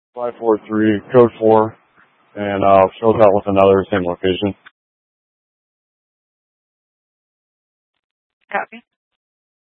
543, code 4, and shows out with another, same location. Copy.